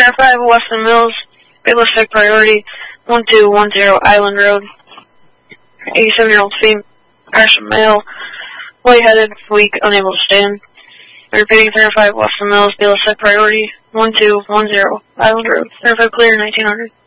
Verify Weston Mills, Ballistic Priority, 1210 Island Road. 87-year-old female, male, lightheaded, weak, unable to stand. Repeating, Verify Weston Mills, Ballistic Priority, 1210 Island Road. Verify clear, 1900.